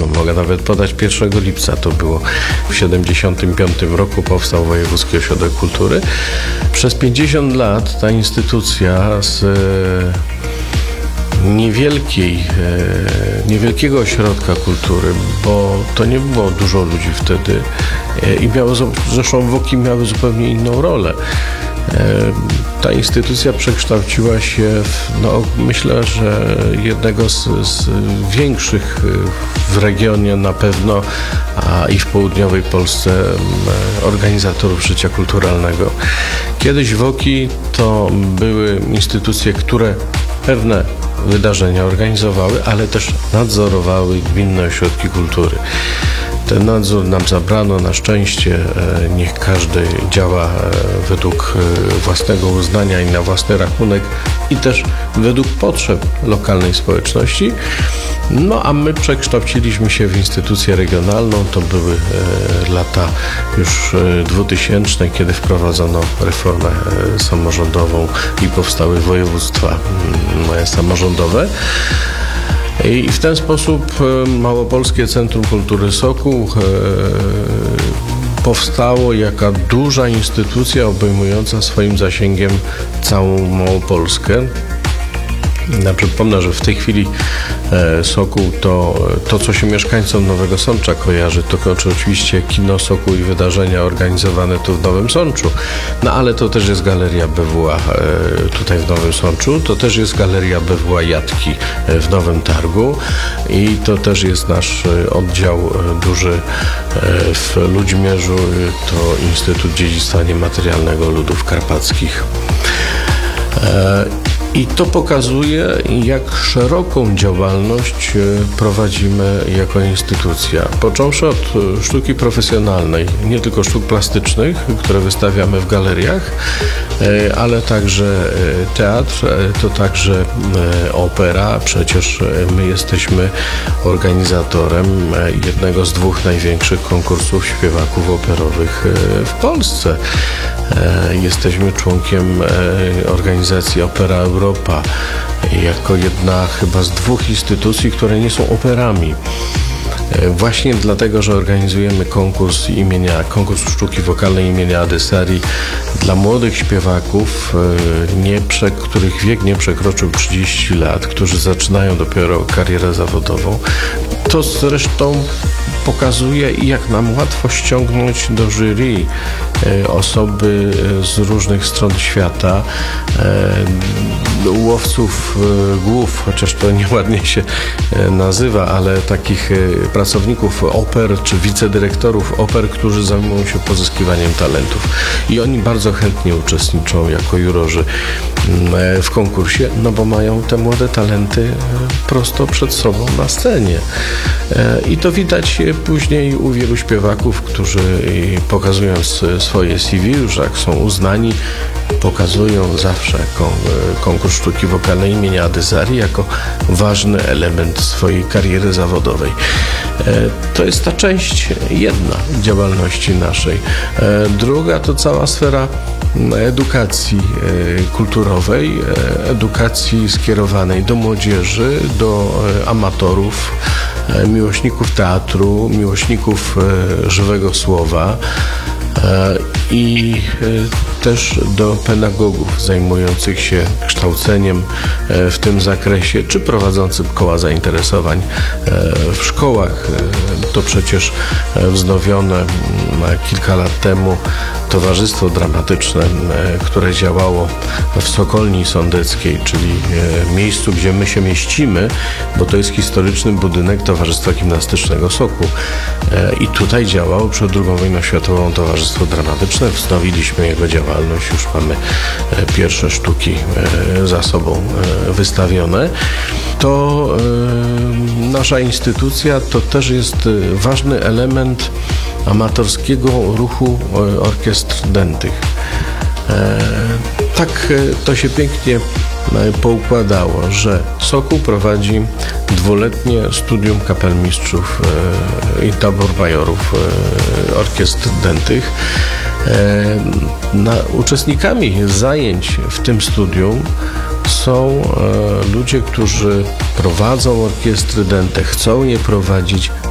no mogę nawet podać 1 lipca, to było w 1975 roku powstał Wojewódzki Ośrodek Kultury. Przez 50 lat ta instytucja z niewielkiego ośrodka kultury, bo to nie było dużo ludzi wtedy i zresztą WOKI miały zupełnie inną rolę. Ta instytucja przekształciła się myślę, że jednego z większych w regionie na pewno, a i w południowej Polsce organizatorów życia kulturalnego. Kiedyś WOKI to były instytucje, które pewne wydarzenia organizowały, ale też nadzorowały gminne ośrodki kultury. Ten nadzór nam zabrano, na szczęście. Niech każdy działa według własnego uznania i na własny rachunek i też według potrzeb lokalnej społeczności. No a my przekształciliśmy się w instytucję regionalną. To były lata już 2000, kiedy wprowadzono reformę samorządową i powstały województwa samorządowe. I w ten sposób Małopolskie Centrum Kultury Sokół powstało jako duża instytucja obejmująca swoim zasięgiem całą Małopolskę. Przypomnę, że w tej chwili Sokół to co się mieszkańcom Nowego Sącza kojarzy, to oczywiście kino Sokół i wydarzenia organizowane tu w Nowym Sączu. No ale to też jest Galeria BWA tutaj w Nowym Sączu, to też jest Galeria BWA Jatki w Nowym Targu i to też jest nasz oddział duży w Ludzimierzu, to Instytut Dziedzictwa Niematerialnego Ludów Karpackich. I to pokazuje, jak szeroką działalność prowadzimy jako instytucja. Począwszy od sztuki profesjonalnej, nie tylko sztuk plastycznych, które wystawiamy w galeriach, ale także teatr, to także opera. Przecież my jesteśmy organizatorem jednego z 2 największych konkursów śpiewaków operowych w Polsce. Jesteśmy członkiem organizacji Opera Europa jako jedna chyba z 2 instytucji, które nie są operami. Właśnie dlatego, że organizujemy konkurs sztuki wokalnej imienia Adesari dla młodych śpiewaków, których wiek nie przekroczył 30 lat, którzy zaczynają dopiero karierę zawodową. To zresztą pokazuje, jak nam łatwo ściągnąć do jury osoby z różnych stron świata, łowców głów, chociaż to nieładnie się nazywa, ale takich pracowników oper czy wicedyrektorów oper, którzy zajmują się pozyskiwaniem talentów. I oni bardzo chętnie uczestniczą jako jurorzy w konkursie, no bo mają te młode talenty prosto przed sobą na scenie. I to widać później u wielu śpiewaków, którzy pokazując swoje CV, że jak są uznani, pokazują zawsze konkurs sztuki wokalnej imienia Adesari jako ważny element swojej kariery zawodowej. To jest ta część jedna działalności naszej. Druga to cała sfera edukacji kulturowej, edukacji skierowanej do młodzieży, do amatorów, miłośników teatru, miłośników żywego słowa i też do pedagogów zajmujących się kształceniem w tym zakresie, czy prowadzących koła zainteresowań w szkołach. To przecież wznowione kilka lat temu Towarzystwo Dramatyczne, które działało w Sokolni Sądeckiej, czyli miejscu, gdzie my się mieścimy, bo to jest historyczny budynek Towarzystwa Gimnastycznego Sokół. I tutaj działało przed II wojną światową Towarzystwo Dramatyczne. Wznowiliśmy jego działalność, już mamy pierwsze sztuki za sobą wystawione. To nasza instytucja to też jest ważny element amatorskiego ruchu orkiestr dętych. Tak to się pięknie poukładało, że Sokół prowadzi 2-letnie studium kapelmistrzów i tabor majorów orkiestr dętych. Uczestnikami zajęć w tym studium są ludzie, którzy prowadzą orkiestry dęte, chcą je prowadzić,